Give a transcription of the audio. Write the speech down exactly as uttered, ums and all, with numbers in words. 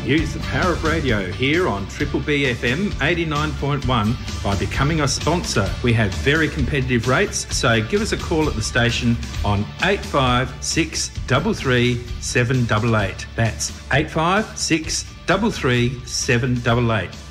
Use the power of radio here on Triple B F M eighty-nine point one by becoming a sponsor. We have very competitive rates, so give us a call at the station on eight five six three three seven eight eight. That's eight five six three three seven eight eight.